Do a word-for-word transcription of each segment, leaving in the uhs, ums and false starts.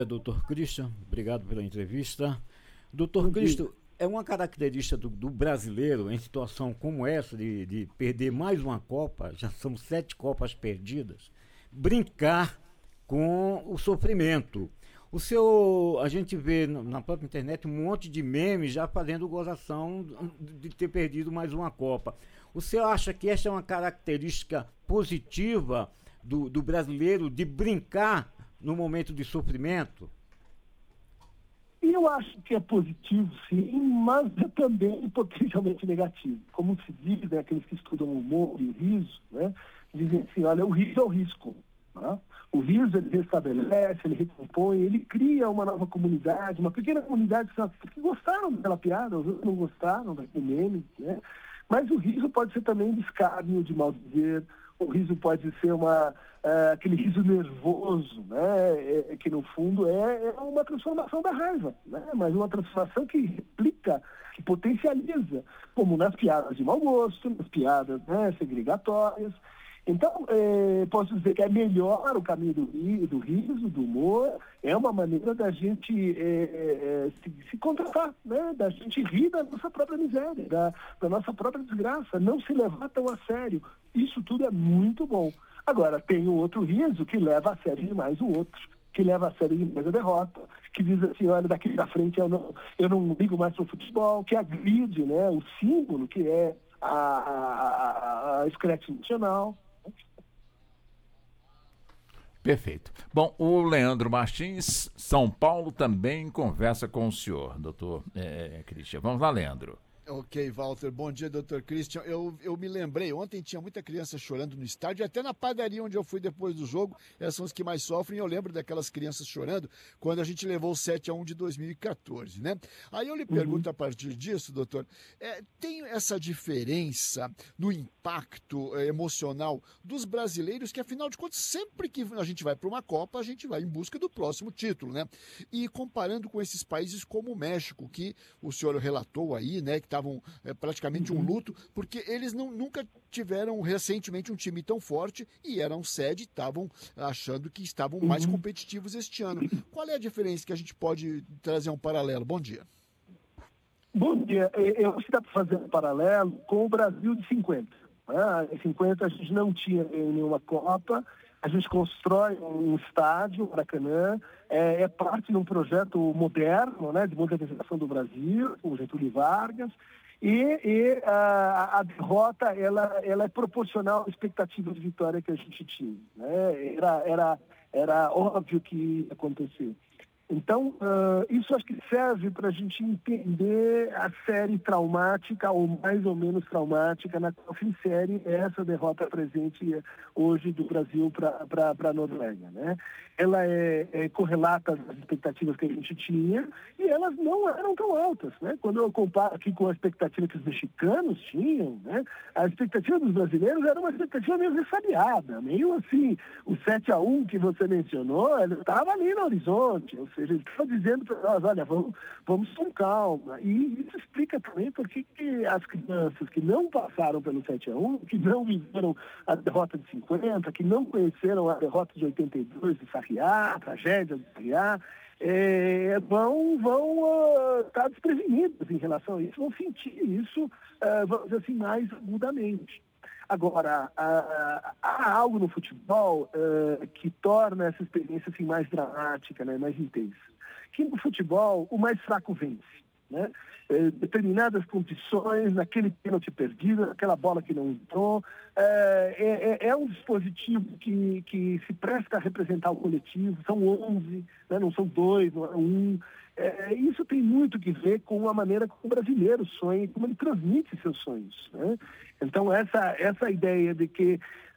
doutor Christian, obrigado pela entrevista. doutor Bom Christian, dia. é uma característica do, do brasileiro em situação como essa, de, de perder mais uma Copa, já são sete Copas perdidas, brincar com o sofrimento. O seu, a gente vê na própria internet um monte de memes já fazendo gozação de ter perdido mais uma Copa. O senhor acha que essa é uma característica positiva do, do brasileiro de brincar no momento de sofrimento? Eu acho que é positivo, sim, mas é também potencialmente negativo. Como se diz, né, aqueles que estudam o humor e o riso, né, dizem assim, olha, o riso é o risco. Né? O riso, ele restabelece, ele recompõe, ele cria uma nova comunidade, uma pequena comunidade que gostaram daquela piada, outros não gostaram daquele meme, né? Mas o riso pode ser também de escárnio, de mal dizer. O riso pode ser uma, é, aquele riso nervoso, né? É, que no fundo é, é uma transformação da raiva, né? Mas uma transformação que replica, que potencializa, como nas piadas de mau gosto, nas piadas, né, segregatórias. Então, é, posso dizer que é melhor o caminho do, do riso, do humor, é uma maneira da gente é, é, se, se contratar, né? Da gente rir da nossa própria miséria, da, da nossa própria desgraça, não se levar tão a sério. Isso tudo é muito bom. Agora, tem o outro riso que leva a sério demais o outro, que leva a sério demais a derrota, que diz assim, olha, daqui pra frente eu não, eu não ligo mais pro futebol, que agride, né, o símbolo que é a, a, a, a escrete nacional. Perfeito. Bom, o Leandro Martins, São Paulo, também conversa com o senhor, doutor é, Christian. Vamos lá, Leandro. Ok, Walter. Bom dia, doutor Christian. Eu, eu me lembrei, ontem tinha muita criança chorando no estádio, até na padaria onde eu fui depois do jogo, essas são as que mais sofrem, eu lembro daquelas crianças chorando quando a gente levou o sete a um de dois mil e quatorze, né? Aí eu lhe pergunto, uhum, a partir disso, doutor, é, tem essa diferença no impacto é, emocional dos brasileiros, que afinal de contas, sempre que a gente vai para uma Copa, a gente vai em busca do próximo título, né? E comparando com esses países como o México, que o senhor relatou aí, né, que estavam é, praticamente um luto, porque eles não, nunca tiveram recentemente um time tão forte e eram sede, estavam achando que estavam mais competitivos este ano. Qual é a diferença que a gente pode trazer um paralelo? Bom dia. Bom dia. Eu acho que dá para fazer um paralelo com o Brasil de cinquenta. Né? Em cinquenta a gente não tinha nenhuma Copa, a gente constrói um estádio, Maracanã, é, é parte de um projeto moderno, né, de modernização do Brasil, com Getúlio Vargas, e, e a, a derrota ela, ela é proporcional à expectativa de vitória que a gente tinha. Né? Era, era, era óbvio que ia acontecer. Então, uh, isso acho que serve para a gente entender a série traumática, ou mais ou menos traumática, na qual se insere essa derrota presente hoje do Brasil para a Noruega, né? Ela é, é correlata às expectativas que a gente tinha e elas não eram tão altas, né? Quando eu comparo aqui com a expectativa que os mexicanos tinham, né? A expectativa dos brasileiros era uma expectativa meio ressabiada, meio assim, o sete a um que você mencionou, ele estava ali no horizonte, ou seja, ele estava dizendo para nós, olha, vamos, vamos com calma. E isso explica também por que as crianças que não passaram pelo sete a um, que não viveram a derrota de cinquenta, que não conheceram a derrota de oitenta e dois de Sarriá, a tragédia de Sarriá, é, vão vão uh, estar desprevenidas em relação a isso, vão sentir isso, uh, vamos dizer assim, mais agudamente. Agora, há, há algo no futebol uh, que torna essa experiência assim, mais dramática, né, mais intensa. Que no futebol, o mais fraco vence. Né? Eh, determinadas condições, naquele pênalti perdido, naquela bola que não entrou, eh, é, é um dispositivo que, que se presta a representar o coletivo, são onze, né? Não são dois, não é um. É, isso tem muito que ver com a maneira como o brasileiro sonha, como ele transmite seus sonhos. Né? Então, essa, essa ideia de que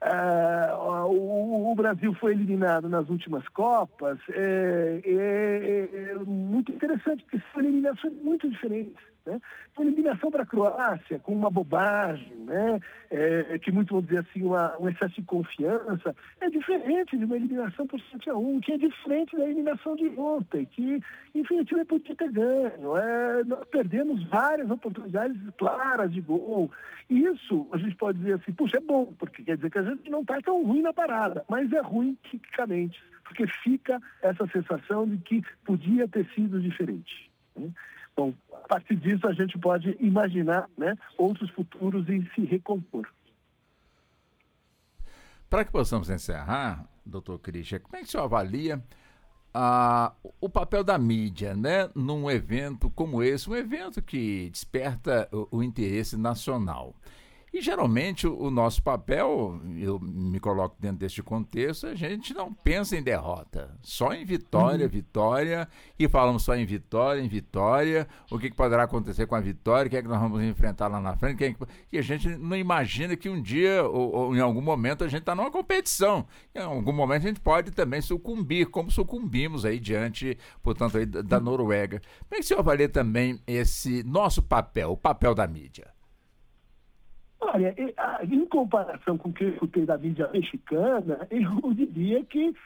uh, o, o Brasil foi eliminado nas últimas Copas é, é, é muito interessante, porque são eliminações muito diferentes. Né? Uma eliminação para a Croácia com uma bobagem, né? É, que muitos vão dizer assim, uma, um excesso de confiança, é diferente de uma eliminação por sete a um, que é diferente da eliminação de ontem, que, enfim, o time podia ter ganho. É, nós perdemos várias oportunidades claras de gol. Isso, a gente pode dizer assim, puxa, é bom, porque quer dizer que a gente não está tão ruim na parada, mas é ruim quimicamente, porque fica essa sensação de que podia ter sido diferente. Né? Bom, a partir disso a gente pode imaginar, né, outros futuros e se recompor. Para que possamos encerrar, doutor Christian, como é que o senhor avalia ah, o papel da mídia, né, num evento como esse, um evento que desperta o, o interesse nacional? E geralmente o, o nosso papel, eu me coloco dentro deste contexto, a gente não pensa em derrota, só em vitória, uhum. vitória, e falamos só em vitória, em vitória, o que, que poderá acontecer com a vitória, o que é que nós vamos enfrentar lá na frente, quem é que... e a gente não imagina que um dia, ou, ou em algum momento, a gente está numa competição, em algum momento a gente pode também sucumbir, como sucumbimos aí diante, portanto, aí da Noruega. Como é que o senhor avalia também esse nosso papel, o papel da mídia? Olha, em comparação com o que eu escutei da mídia mexicana, eu diria que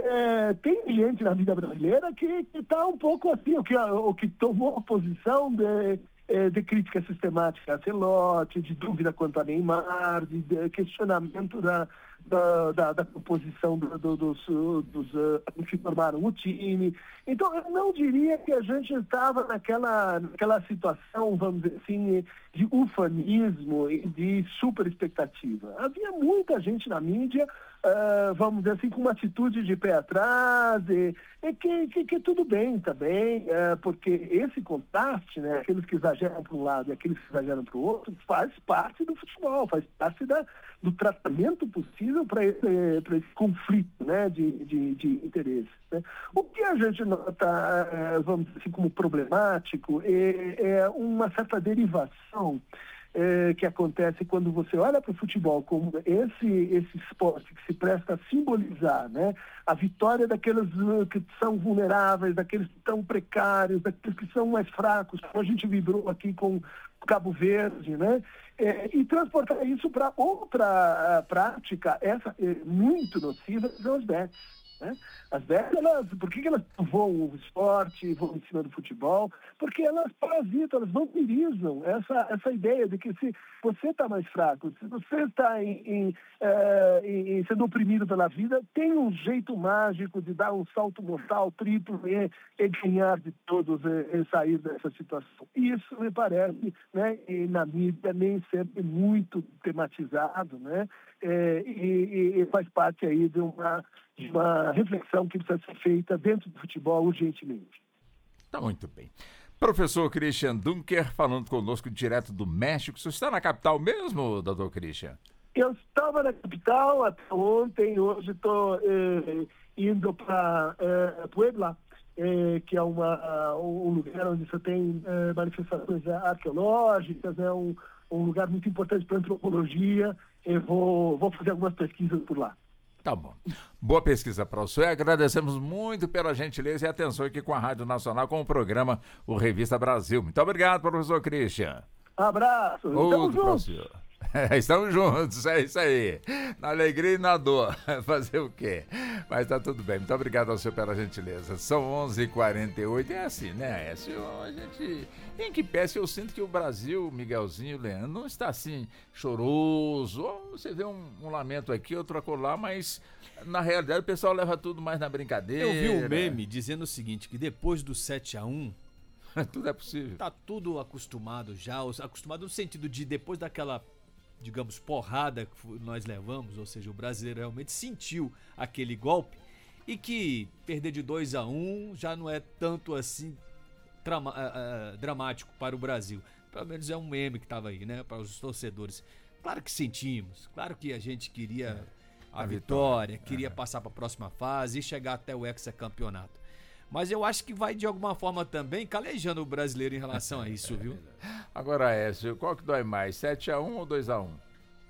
é, tem gente na mídia brasileira que está um pouco assim, o que, o que tomou posição de, de crítica sistemática a Ancelotti, de dúvida quanto a Neymar, de, de questionamento da, da, da, da composição do, do, dos, dos uh, que formaram o time. Então, eu não diria que a gente estava naquela, naquela situação, vamos dizer assim, de ufanismo e de super expectativa. Havia muita gente na mídia, uh, vamos dizer assim, com uma atitude de pé atrás, e, e que, que, que tudo bem também, uh, porque esse contraste, né, aqueles que exageram para um lado e aqueles que exageram para o outro, faz parte do futebol, faz parte da, do tratamento possível para esse, para esse conflito, né, de, de, de interesses. Né? O que a gente nota, vamos dizer assim, como problemático é, é uma certa derivação é, que acontece quando você olha para o futebol como esse, esse esporte que se presta a simbolizar, né, a vitória daqueles que são vulneráveis, daqueles que estão precários, daqueles que são mais fracos, como a gente vibrou aqui com Cabo Verde, né? É, e transportar isso para outra uh, prática, essa é muito nociva, são as bets. Né? As bets, elas, por que, que elas voam o esporte, voam em cima do futebol? Porque elas parasitam, elas vampirizam essa, essa ideia de que se você está mais fraco, se você está em, em, uh, em, sendo oprimido pela vida, tem um jeito mágico de dar um salto mortal, triplo e, e ganhar de todos e, e sair dessa situação. Isso me parece, né, e na mídia nem sempre muito tematizado, né? É, e, e faz parte aí de uma, de uma reflexão que precisa ser feita dentro do futebol urgentemente. Tá muito bem. Professor Christian Dunker falando conosco direto do México. Você está na capital mesmo, doutor Christian? Eu estava na capital até ontem, hoje estou eh, indo para eh, Puebla, eh, que é uma, um lugar onde você tem eh, manifestações arqueológicas, é um, um lugar muito importante para a antropologia. Eu vou, vou fazer algumas pesquisas por lá. Tá bom. Boa pesquisa para o senhor. Agradecemos muito pela gentileza e atenção aqui com a Rádio Nacional, com o programa O Revista Brasil. Muito obrigado, professor Christian. Abraço. Outro para o senhor. É, estamos juntos, é isso aí. Na alegria e na dor. Fazer o quê? Mas tá tudo bem. Muito obrigado ao senhor pela gentileza. São onze e quarenta e oito. É assim, né? É assim, a gente... Em que peça eu sinto que o Brasil, Miguelzinho, Leandro, não está assim choroso. Ou você vê um, um lamento aqui, outro acolá, mas na realidade o pessoal leva tudo mais na brincadeira. Eu vi um meme dizendo o seguinte, que depois do sete a um... tudo é possível. Tá tudo acostumado já, acostumado no sentido de depois daquela, digamos, porrada que nós levamos, ou seja, o brasileiro realmente sentiu aquele golpe e que perder de dois a um já não é tanto assim trama, uh, uh, dramático para o Brasil. Pelo menos é um meme que estava aí, né, para os torcedores. Claro que sentimos, claro que a gente queria é, a, a vitória, vitória, queria é. passar para a próxima fase e chegar até o hexacampeonato. Mas eu acho que vai de alguma forma também calejando o brasileiro em relação a isso, viu? Agora, Écio, qual que dói mais, sete a um ou dois a um?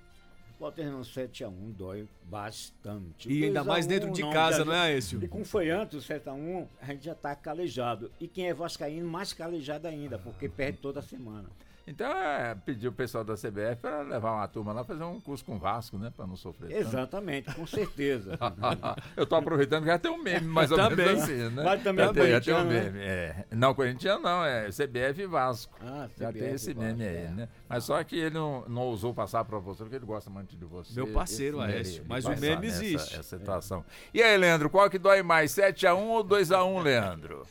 Bota no sete a um dói bastante. E ainda mais dentro de casa, não é, Écio? E como foi antes o sete a um, a gente já tá calejado. E quem é vascaíno, mais calejado ainda, porque perde toda semana. Então, é, pedir o pessoal da C B F para levar uma turma lá fazer um curso com o Vasco, né? Para não sofrer tanto. Exatamente, com certeza. Eu tô aproveitando que já tem um meme, mais ou Também. menos assim, né? Vale também já tem, já tem um corintiano, meme. É. Não, corintiano não, é C B F e Vasco. Ah, já C B F tem esse e Vasco, meme aí, é. né? Mas só que ele não, não ousou passar para você, porque ele gosta muito de você. Meu parceiro, Ele- Aécio, ele mas o passar meme nessa- existe. Essa situação. E aí, Leandro, qual que dói mais, sete a um ou dois a um, Leandro?